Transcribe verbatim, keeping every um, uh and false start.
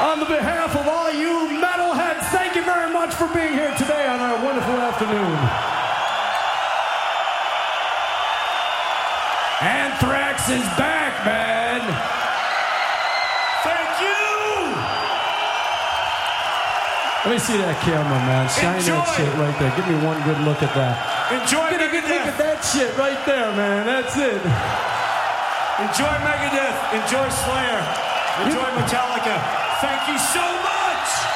On the behalf of all you metalheads, thank you very much for being here today on our wonderful afternoon. Anthrax is back, man. Thank you. Let me see that camera, man. Shine Enjoy. that shit right there. Give me one good look at that. Enjoy Get a good look at Megadeth. that shit right there, man. That's it. Enjoy Megadeth. Enjoy Slayer. Enjoy Metallica. Thank you so much.